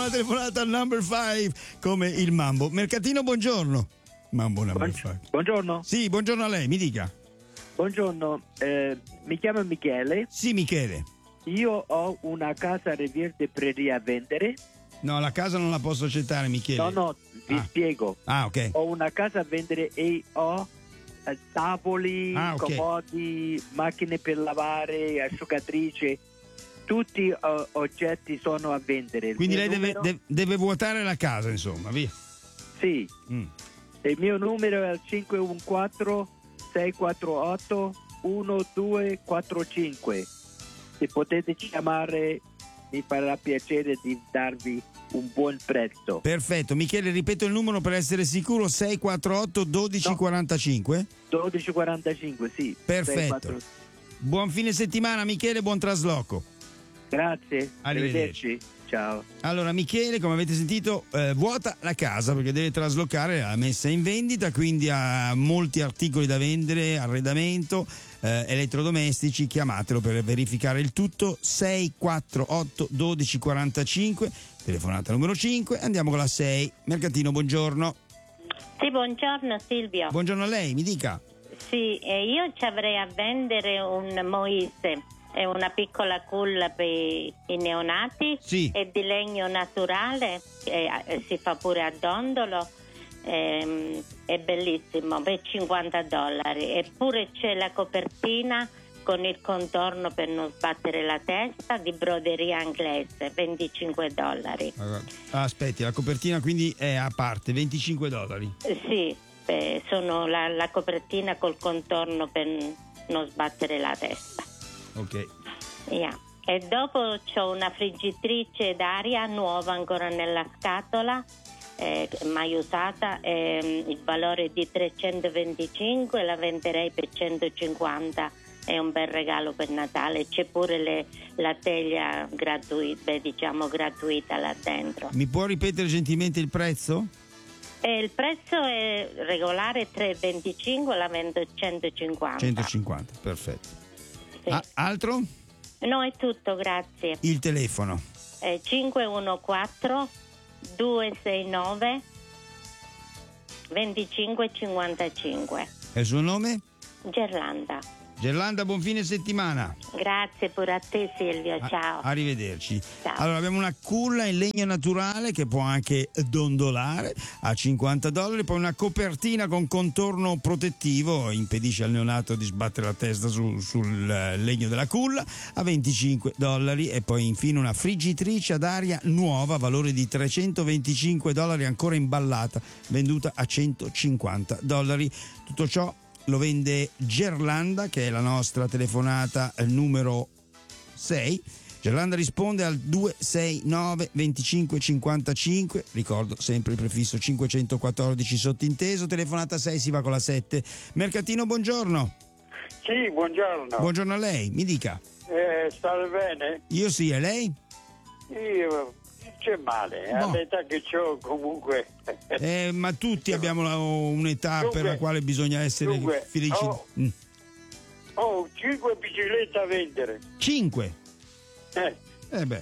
la telefonata number 5 come il Mambo. Mercatino, buongiorno. Mambo number 5. Buongiorno. Sì, buongiorno a lei, mi dica. Buongiorno, mi chiamo Michele. Sì, Michele. Io ho una casa a Riviera de Prairie a vendere. No, la casa non la posso accettare, Michele. No, vi spiego. Ah, ok. Ho una casa a vendere e ho tavoli, ok. comodi, macchine per lavare, asciugatrice. Tutti oggetti sono a vendere. Quindi lei deve vuotare la casa, insomma, via. Sì. Il mio numero è il 514-648-1245. Se potete chiamare, mi farà piacere di darvi un buon prezzo. Perfetto, Michele, ripeto il numero per essere sicuro: 648 1245. 1245, sì. Perfetto. Buon fine settimana, Michele, buon trasloco. Grazie. Arrivederci. Ciao. Allora, Michele, come avete sentito, vuota la casa perché deve traslocare la messa in vendita, quindi ha molti articoli da vendere, arredamento, elettrodomestici. Chiamatelo per verificare il tutto. 648 1245, telefonata numero 5. Andiamo con la 6. Mercatino, buongiorno. Sì, buongiorno Silvio. Buongiorno a lei, mi dica. Sì, io ci avrei a vendere un Moise. È una piccola culla per i neonati, sì. È di legno naturale, si fa pure a dondolo, è bellissimo, per $50. Eppure c'è la copertina con il contorno per non sbattere la testa di broderia inglese, $25. Aspetti, la copertina quindi è a parte, $25. Sì, sono la copertina col contorno per non sbattere la testa. Ok. Yeah. E dopo c'ho una friggitrice d'aria nuova ancora nella scatola, mai usata, il valore è di 325, la venderei per 150. È un bel regalo per Natale. C'è pure la teglia gratuita là dentro. Mi può ripetere gentilmente il prezzo? Il prezzo è regolare 325, la vendo 150. 150, perfetto. Sì. Altro? No, è tutto, grazie. Il telefono? 514 269 2555. E il suo nome? Gerlanda. Gerlanda, buon fine settimana. Grazie pure a te Silvio, ciao. Arrivederci. Ciao. Allora, abbiamo una culla in legno naturale che può anche dondolare a $50, poi una copertina con contorno protettivo, impedisce al neonato di sbattere la testa sul legno della culla, a $25, e poi infine una friggitrice ad aria nuova, valore di $325, ancora imballata, venduta a $150. Tutto ciò lo vende Gerlanda, che è la nostra telefonata numero 6. Gerlanda risponde al 269 25 55, ricordo sempre il prefisso 514 sottinteso. Telefonata 6, si va con la 7. Mercatino, buongiorno. Sì, buongiorno. Buongiorno a lei, mi dica. State bene? Io sì, e lei? Io c'è male, No. all'età che ho comunque. Ma tutti abbiamo un'età Dunque, per la quale bisogna essere felici. Ho 5 biciclette a vendere. 5? A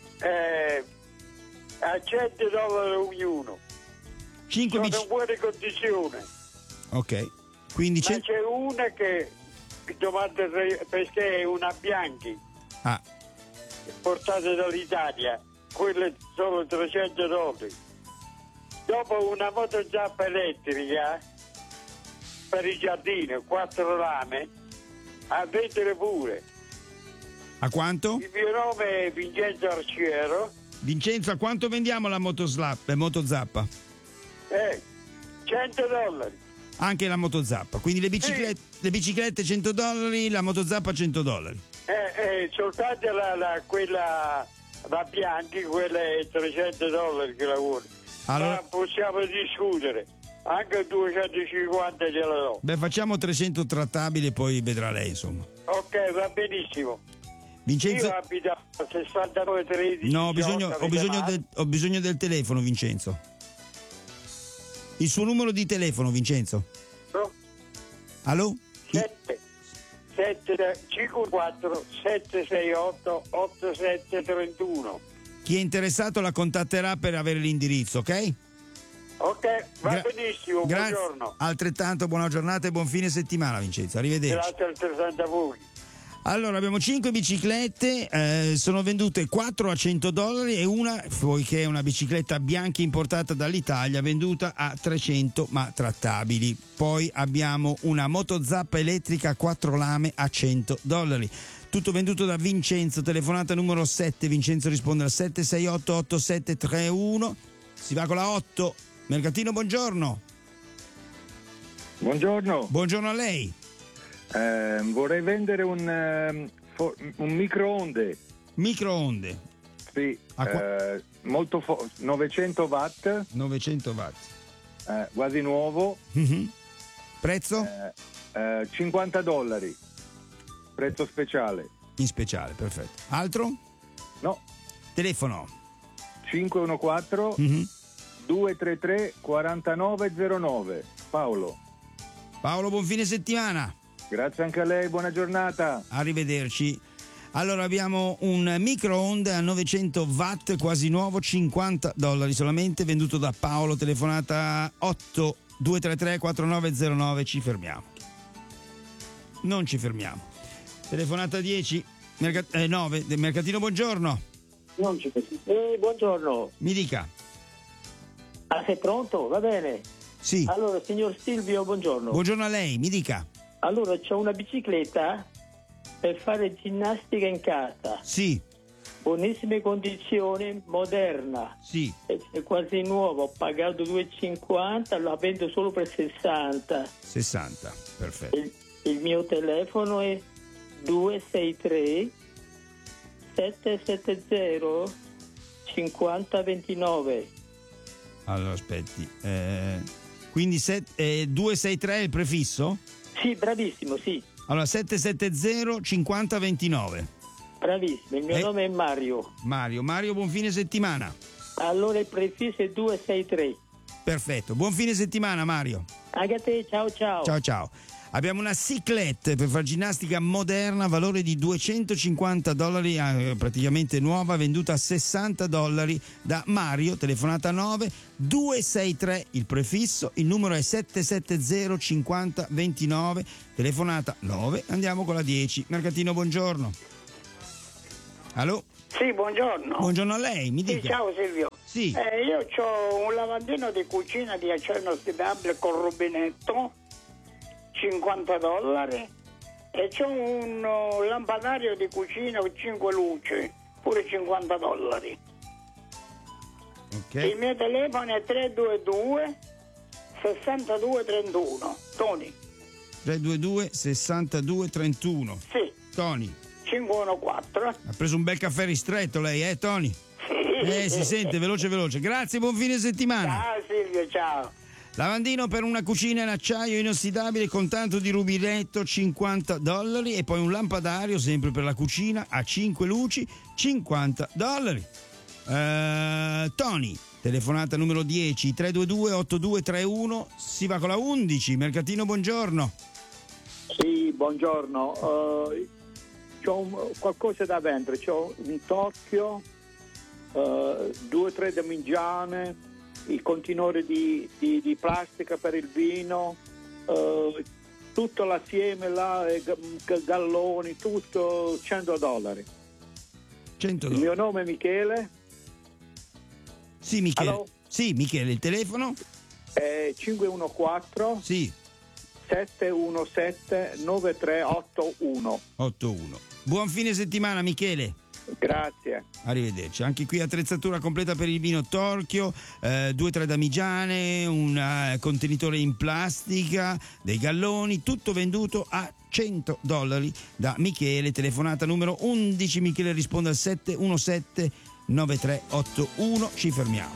$100 ognuno. 5 Sono in buone condizioni. Ok, quindi Ma c'è una che domanda perché è una Bianchi, portata dall'Italia, quella sono $300. Dopo una motozappa elettrica per il giardino, 4 lame, a vendere pure. A quanto? Il mio nome è Vincenzo Arciero. Vincenzo, a quanto vendiamo la motozappa? $100. Anche la motozappa, quindi le biciclette $100, la motozappa $100. Soltanto la Bianchi, quella è $300 che lavora. Allora, ma possiamo discutere, anche 250 gliela do. Beh, facciamo 300 trattabili e poi vedrà lei, insomma. Ok, va benissimo. Vincenzo, io abito a 6913. no, ho bisogno del telefono, Vincenzo. Il suo numero di telefono, Vincenzo. No? Allo? 54 768 8731. Chi è interessato la contatterà per avere l'indirizzo, ok? Ok, va benissimo, Grazie. buongiorno. Altrettanto buona giornata e buon fine settimana, Vincenzo. Arrivederci. Grazie altrettanto a voi. Allora, abbiamo 5 biciclette, sono vendute 4 a $100 e una, poiché è una bicicletta bianca importata dall'Italia, venduta a 300 ma trattabili. Poi abbiamo una motozappa elettrica a 4 lame a $100. Tutto venduto da Vincenzo, telefonata numero 7, Vincenzo risponde al 768-8731. Si va con la 8. Mercatino, buongiorno. Buongiorno. Buongiorno a lei. Vorrei vendere un microonde. Microonde. Sì, molto 900 watt. 900 watt. Quasi nuovo. Mm-hmm. Prezzo? $50. Prezzo speciale. In speciale, perfetto. Altro? No. Telefono? 514 233 4909. Paolo. Paolo, buon fine settimana. Grazie anche a lei, buona giornata. Arrivederci. Allora abbiamo un microonde a 900 watt quasi nuovo, $50 solamente, venduto da Paolo, telefonata 8 233 4909. Ci fermiamo. Non ci fermiamo. Telefonata 10 9 del Mercatino, buongiorno. Non ci buongiorno. Mi dica. Sei pronto? Va bene. Sì. Allora, signor Silvio, buongiorno. Buongiorno a lei, mi dica. Allora, c'ho una bicicletta per fare ginnastica in casa. Sì. Buonissime condizioni, moderna. Sì. È quasi nuova, ho pagato $2,50, la vendo solo per 60. 60, perfetto. Il mio telefono è 263 770 5029. Allora aspetti, quindi 263 è il prefisso? Sì, bravissimo, sì. Allora 770 5029. Bravissimo, il mio nome è Mario. Mario, buon fine settimana. Allora il prefisso è 263. Perfetto, buon fine settimana Mario. Anche a te, ciao. Ciao. Abbiamo una cyclette per fare ginnastica moderna, valore di $250, praticamente nuova, venduta a $60 da Mario, telefonata 9 263 il prefisso, il numero è 770 5029, telefonata 9. Andiamo con la 10. Mercatino, buongiorno. Allo? Sì, buongiorno. Buongiorno a lei, mi dica. Sì, ciao Silvio. Sì. Io ho un lavandino di cucina di acciaio inossidabile con rubinetto, $50, e c'ho un lampadario di cucina con 5 luci, pure $50. Ok. Il mio telefono è 322 6231. Tony. 322 62 31. Sì. Tony. 514. Ha preso un bel caffè ristretto lei, Tony? Sì. Si sente, veloce. Grazie, buon fine settimana. Ciao Silvio, ciao. Lavandino per una cucina in acciaio inossidabile con tanto di rubinetto, $50, e poi un lampadario sempre per la cucina a 5 luci, $50. Tony, telefonata numero 10 322 8231. Si va con la 11. Mercatino, buongiorno. Sì, buongiorno. C'ho qualcosa da vendere, c'ho un torchio, 2 o 3 damigiane, i contenori di plastica per il vino, tutto l'assieme là, galloni, tutto $100. $100. Il mio nome è Michele. Sì, Michele. Hello? Sì, Michele, il telefono? 514 Sì. 717 9381. 81. Buon fine settimana, Michele. Grazie. Arrivederci. Anche qui attrezzatura completa per il vino torchio, 2-3 damigiane, un contenitore in plastica, dei galloni, tutto venduto a $100 da Michele. Telefonata numero 11. Michele risponde al 717 9381. Ci fermiamo.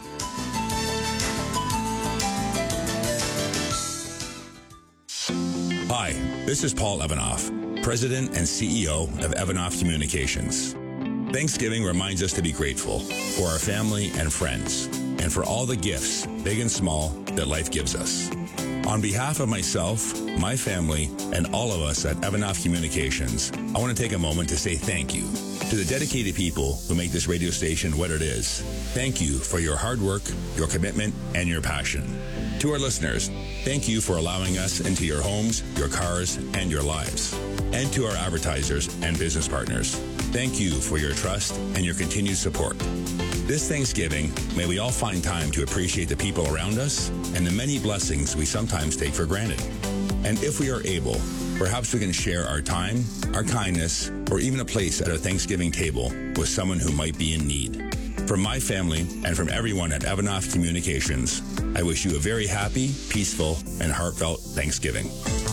Hi, this is Paul Evanoff, President and CEO of Evanoff Communications. Thanksgiving reminds us to be grateful for our family and friends, and for all the gifts, big and small, that life gives us. On behalf of myself, my family, and all of us at Evanoff Communications, I want to take a moment to say thank you to the dedicated people who make this radio station what it is. Thank you for your hard work, your commitment, and your passion. To our listeners, thank you for allowing us into your homes, your cars, and your lives. And to our advertisers and business partners, thank you for your trust and your continued support. This Thanksgiving, may we all find time to appreciate the people around us and the many blessings we sometimes take for granted. And if we are able, perhaps we can share our time, our kindness, or even a place at our Thanksgiving table with someone who might be in need. From my family and from everyone at Evanoff Communications, I wish you a very happy, peaceful, and heartfelt Thanksgiving.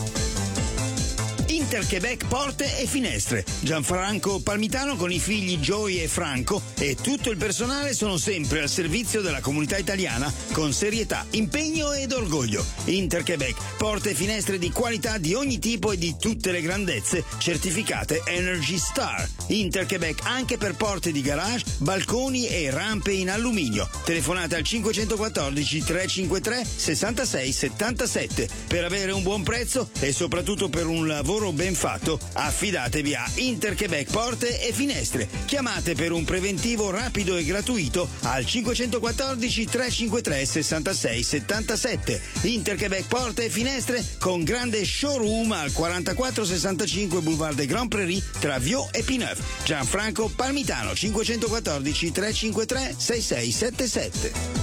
Interquebec Porte e Finestre. Gianfranco Palmitano con i figli Joey e Franco e tutto il personale sono sempre al servizio della comunità italiana con serietà, impegno ed orgoglio. Interquebec Porte e Finestre di qualità di ogni tipo e di tutte le grandezze, certificate Energy Star. Interquebec anche per porte di garage, balconi e rampe in alluminio. Telefonate al 514 353 66 77 per avere un buon prezzo e soprattutto per un lavoro ben fatto. Affidatevi a Interquebec Porte e Finestre. Chiamate per un preventivo rapido e gratuito al 514 353 66 77. Interquebec Porte e Finestre con grande showroom al 4465 Boulevard des Grands Prairies tra Viau e Pineuf. Gianfranco Palmitano 514 353 6677.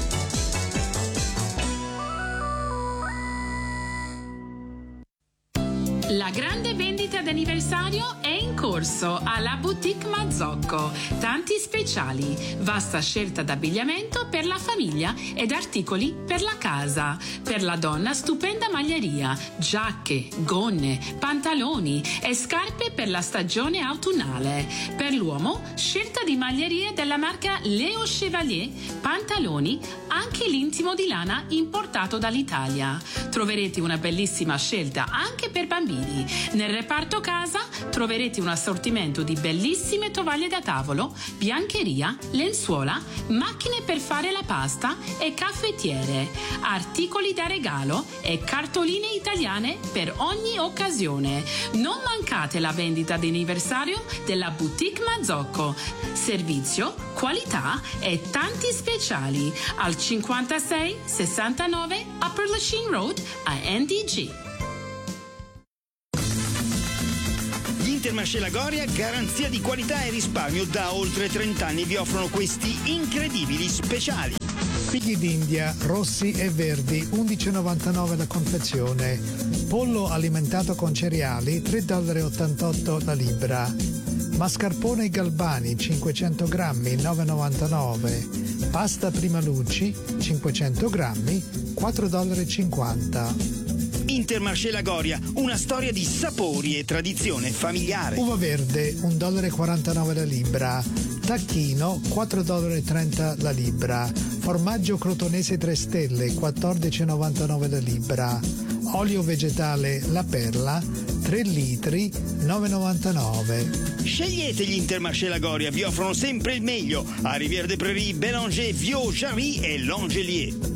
La grande vendita d'anniversario è in corso alla Boutique Mazzocco. Tanti speciali, vasta scelta d'abbigliamento per la famiglia ed articoli per la casa. Per la donna stupenda maglieria, giacche, gonne, pantaloni e scarpe per la stagione autunnale. Per l'uomo scelta di maglierie della marca Leo Chevalier, pantaloni, anche l'intimo di lana importato dall'Italia. Troverete una bellissima scelta anche per bambini. Nel reparto casa troverete un assortimento di bellissime tovaglie da tavolo, biancheria, lenzuola, macchine per fare la pasta e caffettiere, articoli da regalo e cartoline italiane per ogni occasione. Non mancate la vendita di anniversario della Boutique Mazzocco. Servizio, qualità e tanti speciali al 56 69 Upper Lachine Road a NDG. Intermarché Lagoria, garanzia di qualità e risparmio da oltre 30 anni, vi offrono questi incredibili speciali. Figli d'India, rossi e verdi, $11,99 la confezione. Pollo alimentato con cereali, $3,88 la libra. Mascarpone Galbani, 500 grammi, $9,99. Pasta Primalucci, 500 grammi, $4,50. Intermarché Lagoria, una storia di sapori e tradizione familiare. Uva verde, $1,49 la libra. Tacchino, $4,30 la libra. Formaggio crotonese 3 stelle, $14,99 la libra. Olio vegetale La Perla, 3 litri, $9,99. Scegliete gli Intermarché Lagoria, vi offrono sempre il meglio. A Rivière des Prairies, Bélanger, Viau, Jarry e L'Angelier.